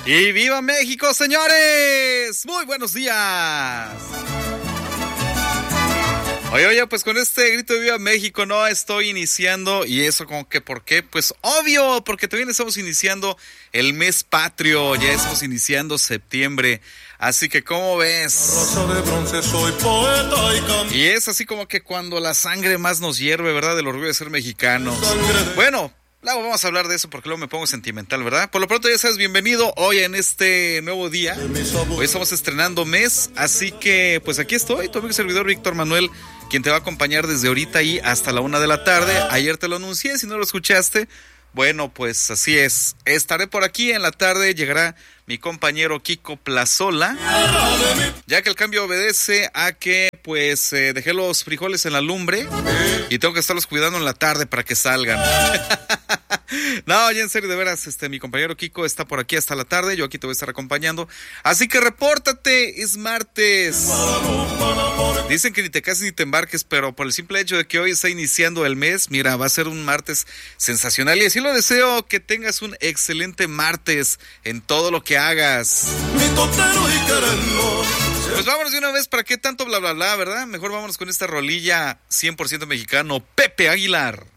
Y viva México, señores. Muy buenos días. Oye, pues con este grito de viva México no estoy iniciando, y eso como que ¿por qué? Pues obvio, porque también estamos iniciando el mes patrio, ya estamos iniciando septiembre, así que ¿cómo ves? Y es así como que cuando la sangre más nos hierve, ¿verdad? Del orgullo de ser mexicanos. Bueno, luego vamos a hablar de eso porque luego me pongo sentimental, ¿verdad? Por lo pronto ya sabes, bienvenido hoy en este nuevo día. Hoy estamos estrenando mes, así que pues aquí estoy, tu amigo y servidor Víctor Manuel, quien te va a acompañar desde ahorita y hasta la 1 de la tarde. Ayer te lo anuncié, si no lo escuchaste, bueno, pues así es. Estaré por aquí en la tarde, llegará mi compañero Kiko Plazola, ya que el cambio obedece a que pues dejé los frijoles en la lumbre y tengo que estarlos cuidando en la tarde para que salgan. No, ya en serio, de veras, mi compañero Kiko está por aquí hasta la tarde, yo aquí te voy a estar acompañando, así que repórtate, es martes. Dicen que ni te cases ni te embarques, pero por el simple hecho de que hoy está iniciando el mes, mira, va a ser un martes sensacional y así lo deseo, que tengas un excelente martes en todo lo que hagas. Pues vámonos de una vez, ¿para qué tanto bla bla bla, verdad? Mejor vámonos con esta rolilla 100% mexicano, Pepe Aguilar.